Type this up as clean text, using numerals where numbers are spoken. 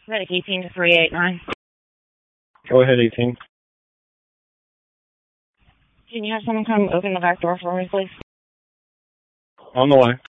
Medic 18 to 389. Go ahead, 18. Can you have someone come open the back door for me, please? On the way.